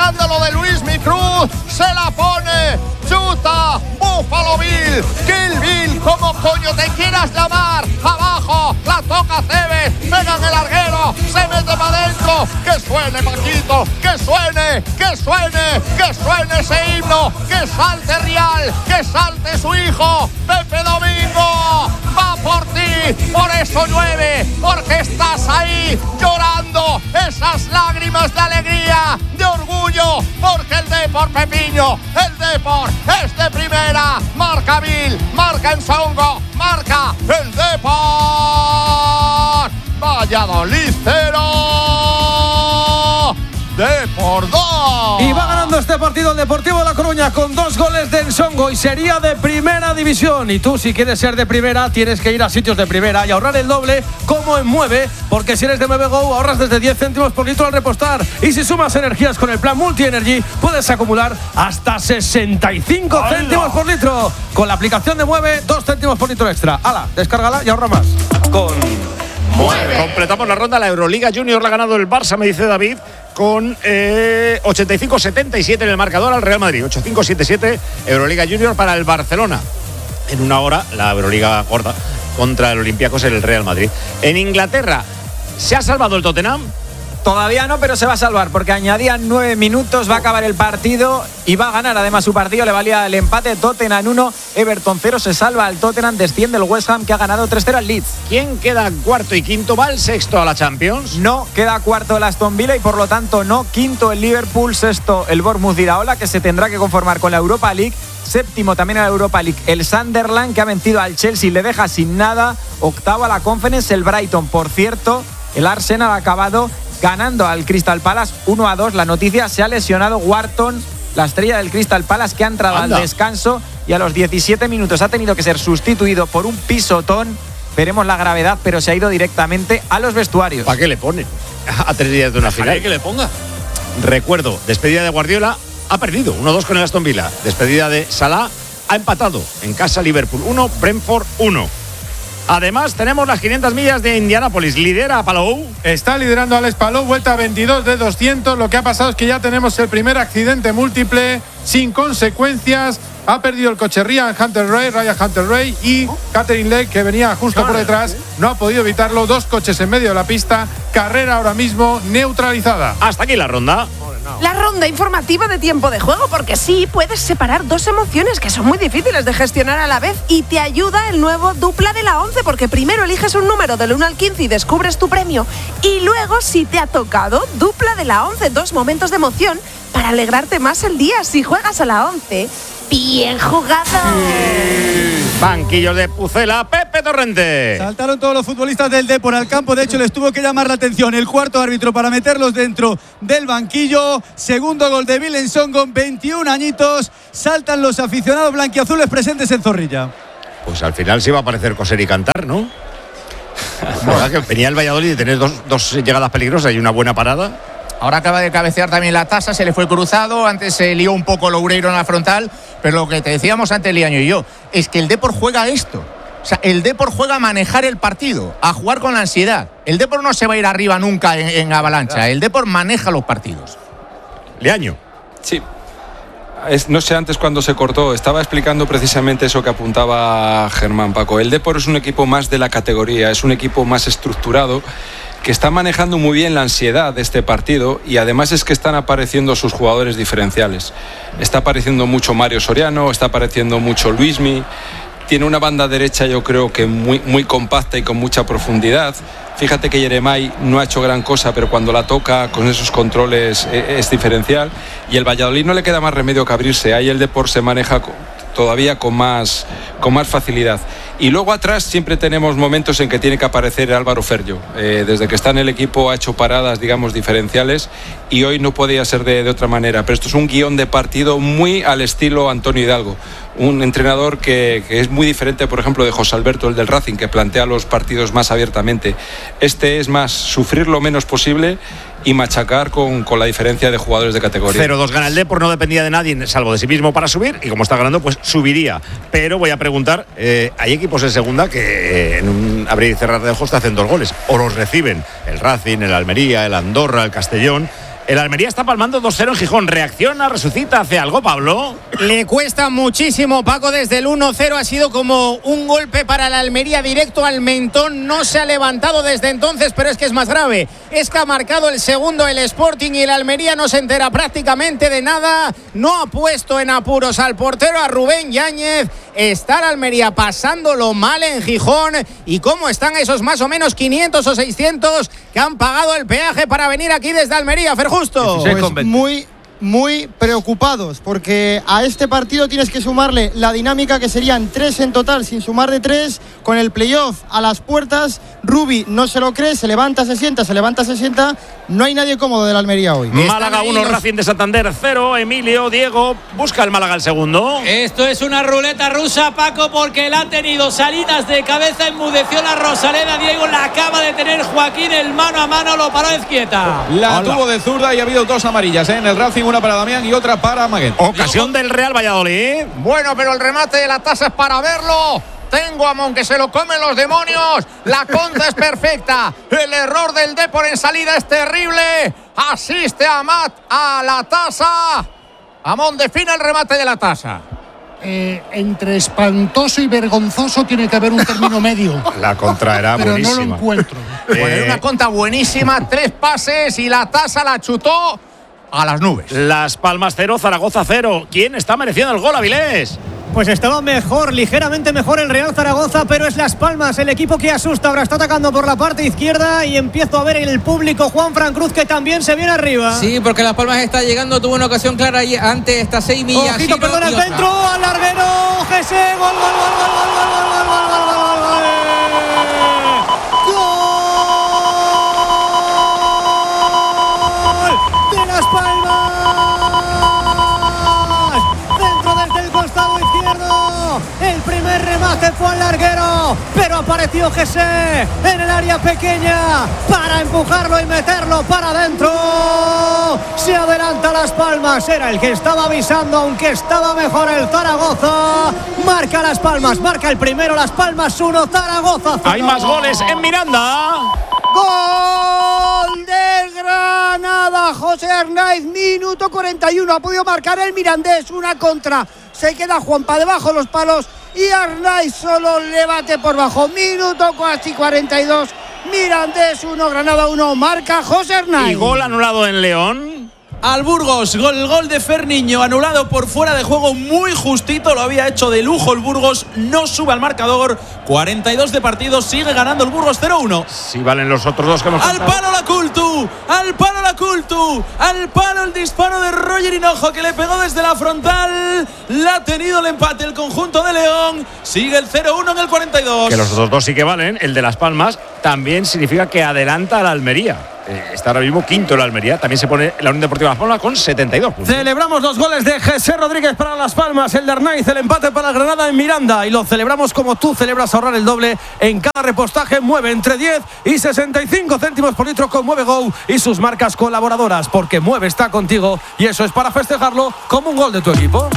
escándalo de Luismi Cruz, se la pone, chuta, Buffalo Bill, Kill Bill, como coño te quieras llamar, abajo, la toca Cebes, pega en el larguero, se mete para adentro, que suene Paquito, que suene ese himno, que salte Real, que salte su hijo, Pepe Domingo, va por ti, por eso llueve, porque estás ahí llorando esas lágrimas de alegría, de orgullo, porque el Depor Pepiño, el Depor es de primera, marca Bill, marca Ensongo, marca el Depor, Valladolid 0, Depor 2. Y va ganando este partido el Deportivo de La Coruña con 2 goles de Ensongo y sería de primera división. Y tú, si quieres ser de primera, tienes que ir a sitios de primera y ahorrar el doble como en Mueve, porque si eres de Mueve Go ahorras desde 10 céntimos por litro al repostar. Y si sumas energías con el plan Multi Energy, puedes acumular hasta 65 céntimos por litro. Con la aplicación de Mueve, 2 céntimos por litro extra. ¡Hala! Descárgala y ahorra más. Con Mueve. Completamos la ronda. La Euroliga Junior la ha ganado el Barça, me dice David, con 85-77 en el marcador al Real Madrid. 85-77 Euroliga Junior para el Barcelona. En una hora la Euroliga gorda contra el Olympiacos en el Real Madrid. En Inglaterra, ¿se ha salvado el Tottenham? Todavía no, pero se va a salvar porque añadían 9 minutos, va a acabar el partido y va a ganar. Además, su partido le valía el empate. Tottenham 1, Everton 0. Se salva al Tottenham, desciende el West Ham, que ha ganado 3-0 al Leeds. ¿Quién queda cuarto y quinto? ¿Va el sexto a la Champions? No, queda cuarto el Aston Villa y por lo tanto no. Quinto el Liverpool, sexto el Bournemouth de Iraola, que se tendrá que conformar con la Europa League. Séptimo también en la Europa League el Sunderland, que ha vencido al Chelsea y le deja sin nada. Octavo a la Conference el Brighton. Por cierto, el Arsenal ha acabado ganando al Crystal Palace 1-2. La noticia: se ha lesionado Wharton, la estrella del Crystal Palace, que ha entrado al descanso y a los 17 minutos ha tenido que ser sustituido por un pisotón. Veremos la gravedad, pero se ha ido directamente a los vestuarios. ¿Para qué le pone? A 3 días de una final. Que le ponga. Recuerdo, despedida de Guardiola, ha perdido 1-2 con el Aston Villa. Despedida de Salah, ha empatado en casa Liverpool 1, Brentford 1. Además, tenemos las 500 millas de Indianápolis. Lidera Palou. Está liderando Alex Palou, vuelta a 22 de 200. Lo que ha pasado es que ya tenemos el primer accidente múltiple sin consecuencias. Ha perdido el coche Ryan Hunter Ray y Catherine Lake, que venía justo por detrás. No ha podido evitarlo. 2 coches en medio de la pista. Carrera ahora mismo neutralizada. Hasta aquí la ronda. La ronda informativa de tiempo de juego, porque sí, puedes separar 2 emociones que son muy difíciles de gestionar a la vez y te ayuda el nuevo Dupla de la 11, porque primero eliges un número del 1 al 15 y descubres tu premio, y luego, si te ha tocado, Dupla de la 11, 2 momentos de emoción para alegrarte más el día. Si juegas a la 11, ¡bien jugado! Banquillos de Pucela, Pepe Torrente. Saltaron todos los futbolistas del Depor al campo. De hecho, les tuvo que llamar la atención el cuarto árbitro para meterlos dentro del banquillo. Segundo gol de Bill Ensongo, 21 añitos. Saltan los aficionados blanquiazules presentes en Zorrilla. Pues al final se iba a parecer coser y cantar, ¿no? ¿Verdad que venía el Valladolid de tener dos llegadas peligrosas y una buena parada? Ahora acaba de cabecear también la tasa, se le fue cruzado, antes se lió un poco Loureiro en la frontal, pero lo que te decíamos antes, Liaño y yo, es que el Depor juega esto. O sea, el Depor juega a manejar el partido, a jugar con la ansiedad. El Depor no se va a ir arriba nunca en avalancha, el Depor maneja los partidos. Liaño. Sí. No sé antes cuando se cortó, estaba explicando precisamente eso que apuntaba Germán, Paco. El Depor es un equipo más de la categoría, es un equipo más estructurado, que está manejando muy bien la ansiedad de este partido, y además es que están apareciendo sus jugadores diferenciales. Está apareciendo mucho Mario Soriano, está apareciendo mucho Luismi. Tiene una banda derecha, yo creo que muy compacta y con mucha profundidad. Fíjate que Yeremay no ha hecho gran cosa, pero cuando la toca con esos controles es diferencial. Y el Valladolid no le queda más remedio que abrirse. Ahí el Depor se maneja todavía con más facilidad. Y luego atrás siempre tenemos momentos en que tiene que aparecer Álvaro Ferllo. Desde que está en el equipo ha hecho paradas, digamos, diferenciales, y hoy no podía ser de otra manera. Pero esto es un guión de partido muy al estilo Antonio Hidalgo, un entrenador que es muy diferente, por ejemplo, de José Alberto, el del Racing, que plantea los partidos más abiertamente. Este es más sufrir lo menos posible y machacar con la diferencia de jugadores de categoría. 0-2 gana el Depor, no dependía de nadie salvo de sí mismo para subir, y como está ganando, pues subiría. Pero voy a preguntar, hay equipos en segunda que en un abrir y cerrar de ojos te hacen 2 goles, o los reciben el Racing, el Almería, el Andorra, el Castellón. El Almería está palmando 2-0 en Gijón. ¿Reacciona, resucita, hace algo, Pablo? Le cuesta muchísimo, Paco. Desde el 1-0 ha sido como un golpe para el Almería directo al mentón. No se ha levantado desde entonces, pero es que es más grave. Es que ha marcado el segundo el Sporting y el Almería no se entera prácticamente de nada. No ha puesto en apuros al portero, a Rubén Yáñez. Está el Almería pasándolo mal en Gijón. ¿Y cómo están esos más o menos 500 o 600 que han pagado el peaje para venir aquí desde Almería, Ferjusto? Pues muy preocupados, porque a este partido tienes que sumarle la dinámica, que serían 3 en total, sin sumar de 3, con el playoff a las puertas. Rubi no se lo cree, se levanta, se sienta, no hay nadie cómodo del Almería hoy. Málaga 1, Racing de Santander 0. Emilio, Diego, busca el Málaga el segundo. Esto es una ruleta rusa, Paco, porque la ha tenido Salinas de cabeza, enmudeció la Rosaleda. Diego la acaba de tener Joaquín, el mano a mano lo paró Izquieta. La tuvo de zurda y ha habido 2 amarillas en el Racing, una para Damián y otra para Maguet. Ocasión del Real Valladolid. Bueno, pero el remate de la Tasa es para verlo. Tengo a Mon, que se lo comen los demonios. La contra es perfecta. El error del Depor en salida es terrible. Asiste a Amat a la Tasa. Amón define el remate de la Tasa. Entre espantoso y vergonzoso tiene que haber un término medio. La contra era pero buenísima. No lo encuentro. Bueno, una contra buenísima. 3 pases y la Tasa la chutó a las nubes. Las Palmas 0, Zaragoza 0. ¿Quién está mereciendo el gol, Avilés? Pues estaba mejor, ligeramente mejor el Real Zaragoza, pero es Las Palmas el equipo que asusta. Ahora está atacando por la parte izquierda y empiezo a ver el público Juanfran Cruz, que también se viene arriba. Sí, porque Las Palmas está llegando, tuvo una ocasión clara ahí antes, está 6 millas. Ojito, perdón, el centro, al larguero, Jesse, gol. ¡Gol de Las Palmas! El primer remate fue al larguero, pero apareció Jesse en el área pequeña para empujarlo y meterlo para adentro. Se adelanta Las Palmas, era el que estaba avisando, aunque estaba mejor el Zaragoza. Marca Las Palmas, marca el primero Las Palmas 1, Zaragoza 0. Hay más goles en Miranda. Gol del Granada, José Arnaiz, minuto 41, ha podido marcar el mirandés, una contra. Se queda Juanpa debajo de los palos y Arnaiz solo le bate por bajo. Minuto casi 42. Mirandés 1, Granada 1. Marca José Arnaiz. Y gol anulado en León. Al Burgos, el gol de Ferniño, anulado por fuera de juego, muy justito, lo había hecho de lujo el Burgos, no sube al marcador, 42 de partido, sigue ganando el Burgos 0-1. Si valen los otros dos que hemos Al palo la Cultu, al palo el disparo de Roger Hinojo, que le pegó desde la frontal, la ha tenido el empate el conjunto de León, sigue el 0-1 en el 42. Que los otros dos sí que valen, el de Las Palmas también significa que adelanta a la Almería. Está ahora mismo quinto en la Almería. También se pone la Unión Deportiva Las Palmas con 72 puntos. Celebramos los goles de Jesse Rodríguez para Las Palmas, el de Arnaiz, el empate para Granada en Miranda. Y lo celebramos como tú celebras ahorrar el doble en cada repostaje. Mueve entre 10 y 65 céntimos por litro con Mueve Go y sus marcas colaboradoras. Porque Mueve está contigo y eso es para festejarlo como un gol de tu equipo.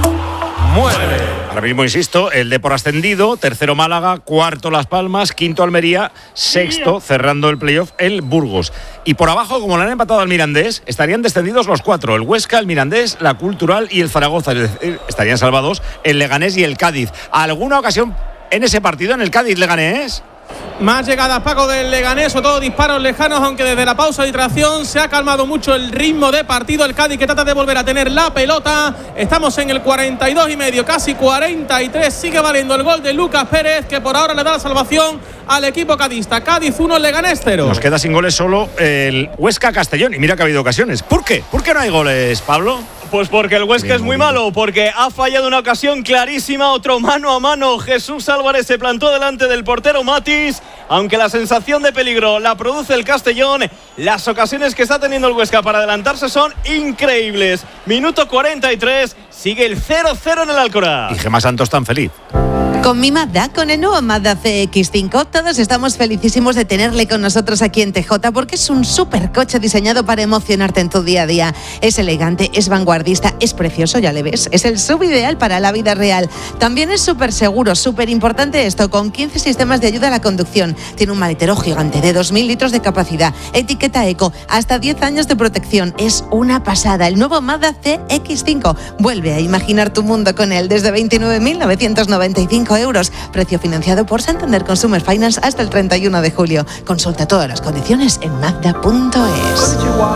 Mueve. Ahora mismo, insisto, el Depor ascendido, tercero Málaga, cuarto Las Palmas, quinto Almería, sexto, cerrando el playoff, el Burgos. Y por abajo, como le han empatado al Mirandés, estarían descendidos los 4, el Huesca, el Mirandés, la Cultural y el Zaragoza. Es decir, estarían salvados el Leganés y el Cádiz. ¿Alguna ocasión en ese partido, en el Cádiz-Leganés? Más llegadas, Paco, del Leganés, o todos disparos lejanos, aunque desde la pausa de tracción se ha calmado mucho el ritmo de partido. El Cádiz, que trata de volver a tener la pelota. Estamos en el 42 y medio, casi 43. Sigue valiendo el gol de Lucas Pérez, que por ahora le da la salvación al equipo cadista. Cádiz 1, Leganés 0. Nos queda sin goles solo el Huesca-Castellón. Y mira que ha habido ocasiones. ¿Por qué? ¿Por qué no hay goles, Pablo? Pues porque el Huesca es muy malo, porque ha fallado una ocasión clarísima, otro mano a mano. Jesús Álvarez se plantó delante del portero Matis, aunque la sensación de peligro la produce el Castellón. Las ocasiones que está teniendo el Huesca para adelantarse son increíbles. Minuto 43, sigue el 0-0 en el Alcoraz. Y Gemma Santos tan feliz. Con mi Mazda, con el nuevo Mazda CX-5, todos estamos felicísimos de tenerle con nosotros aquí en TJ porque es un supercoche diseñado para emocionarte en tu día a día. Es elegante, es vanguardista, es precioso, ya le ves. Es el sub ideal para la vida real. También es súper seguro, súper importante esto, con 15 sistemas de ayuda a la conducción. Tiene un maletero gigante de 2.000 litros de capacidad, etiqueta eco, hasta 10 años de protección. Es una pasada. El nuevo Mazda CX-5. Vuelve a imaginar tu mundo con él desde 29.995 euros. Precio financiado por Santander Consumer Finance hasta el 31 de julio. Consulta todas las condiciones en Mazda.es.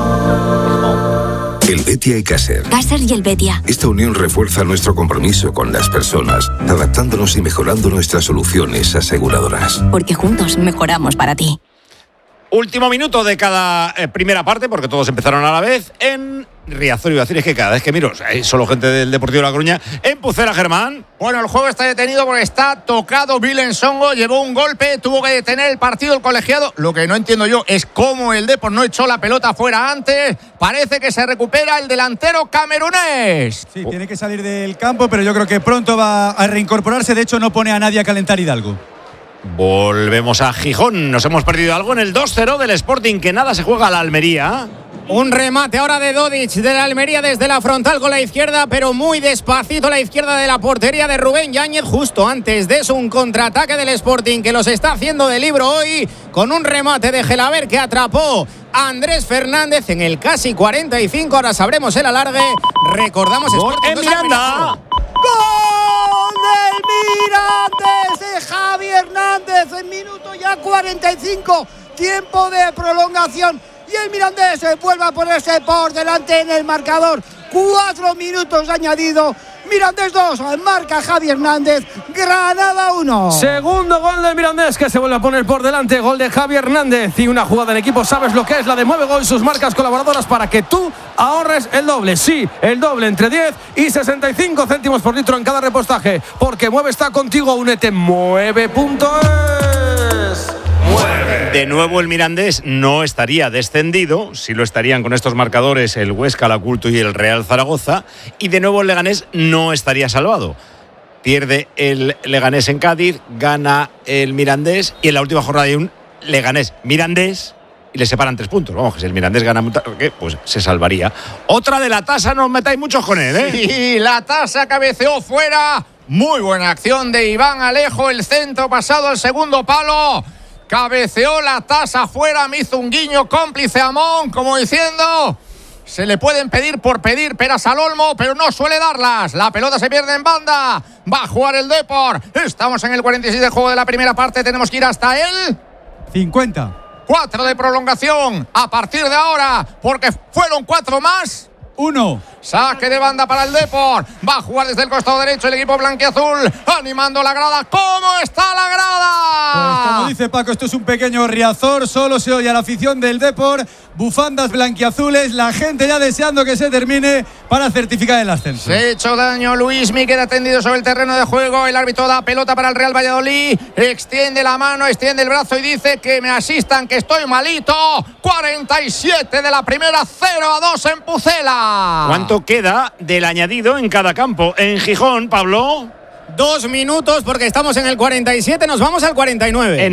El Betia y Caser. Caser y el Betia. Esta unión refuerza nuestro compromiso con las personas, adaptándonos y mejorando nuestras soluciones aseguradoras. Porque juntos mejoramos para ti. Último minuto de cada primera parte, porque todos empezaron a la vez en Riazor. Iba a decir, es que cada vez que miro, hay solo gente del Deportivo de La Coruña. En Pucela, Germán. Bueno, el juego está detenido porque está tocado. Bill Nsongo llevó un golpe, tuvo que detener el partido el colegiado. Lo que no entiendo yo es cómo el Depor no echó la pelota fuera antes. Parece que se recupera el delantero camerunés. Sí, tiene que salir del campo, pero yo creo que pronto va a reincorporarse. De hecho, no pone a nadie a calentar Hidalgo. Volvemos a Gijón. Nos hemos perdido algo en el 2-0 del Sporting, que nada se juega a la Almería. Un remate ahora de Dodic de la Almería desde la frontal con la izquierda, pero muy despacito a la izquierda de la portería de Rubén Yáñez. Justo antes de eso, un contraataque del Sporting que los está haciendo de libro hoy con un remate de Gelaber que atrapó a Andrés Fernández en el casi 45. Ahora sabremos el alargue. Recordamos Sporting en Miranda. ¡Gol del Mirandés de Javi Hernández en minuto ya 45! Tiempo de prolongación. Y el Mirandés se vuelve a ponerse por delante en el marcador. 4 minutos añadido. Mirandés 2, marca Javi Hernández, Granada 1. Segundo gol del Mirandés que se vuelve a poner por delante, gol de Javi Hernández y una jugada en equipo, sabes lo que es, la de Mueve Gol, sus marcas colaboradoras para que tú ahorres el doble, sí, el doble entre 10 y 65 céntimos por litro en cada repostaje, porque Mueve está contigo, únete mueve.es. De nuevo el Mirandés no estaría descendido, si lo estarían con estos marcadores el Huesca, la Culto y el Real Zaragoza, y de nuevo el Leganés no estaría salvado. Pierde el Leganés en Cádiz, gana el Mirandés y en la última jornada hay un Leganés-Mirandés y le separan 3 puntos. Vamos, que si el Mirandés gana, pues se salvaría. Otra de la tasa, no os metáis muchos con él, ¿eh? Sí, la tasa cabeceó fuera. Muy buena acción de Iván Alejo, el centro pasado al segundo palo. Cabeceó la tasa fuera, me hizo un guiño cómplice a Mon, como diciendo, se le pueden pedir por pedir peras al olmo, pero no suele darlas. La pelota se pierde en banda, va a jugar el Depor. Estamos en el 46 de juego de la primera parte, tenemos que ir hasta el 50. 4 de prolongación a partir de ahora, porque fueron 4 más. 1. Saque de banda para el Depor. Va a jugar desde el costado derecho el equipo blanquiazul, animando la grada. ¿Cómo está la grada? Pues como dice Paco, esto es un pequeño Riazor. Solo se oye a la afición del Depor, bufandas blanquiazules, la gente ya deseando que se termine para certificar el ascenso. Se ha hecho daño Luis Miquel, atendido sobre el terreno de juego. El árbitro da pelota para el Real Valladolid. Extiende la mano, extiende el brazo y dice que me asistan, que estoy malito. 47 de la primera, 0-2 en Pucela. ¿Cuánto queda del añadido en cada campo? En Gijón, Pablo. 2 minutos porque estamos en el 47, nos vamos al 49.